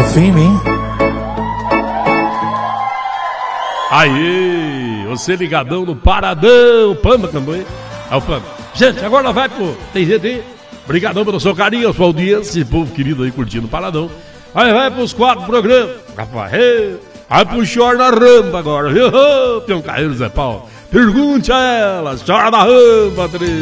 Confia em mim. Aí, você ligadão no Paradão, Pamba também. É o Pamba. Gente, agora vai pro... Tem gente aí? Obrigadão pelo seu carinho, a sua audiência, esse povo querido aí curtindo o Paradão. Aí vai pros 4 programas. Vai pro Chora na Rampa agora, viu? Tem um carreiro Zé Paulo. Pergunte a ela, Chora na Rampa, 3.